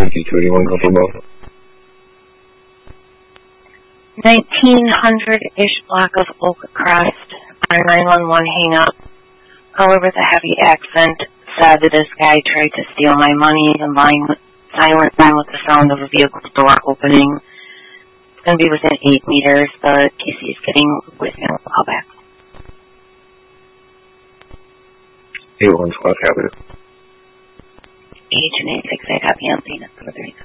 52. Do you want to go for both? 1900-ish block of Oak Crest. Our 911 hang-up. However, the heavy accent said that this guy tried to steal my money and silent line with the sound of a vehicle's door opening. It's going to be within 8 meters, but Casey is getting voicemail. Call back. 8-1 squad, copy. Agent 86, I copy on scene at 432.